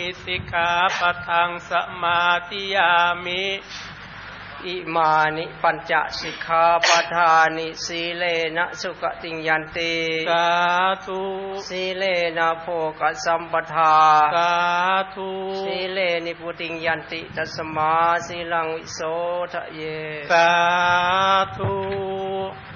สิกขาปะทังสมาธิยามิอิมานิปัญจสิกขาปทานิสีเลนะสุขติยันติสาธุสีเลนะโภคสัมปทาสาธุสีเลนิพุติยันติตัสมาสีลังวิโสทะเยสาธุ